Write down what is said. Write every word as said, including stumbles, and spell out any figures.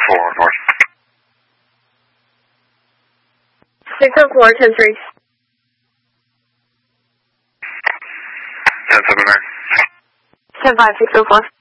four, north. six oh four, ten three. ten seven nine. ten five, six oh four.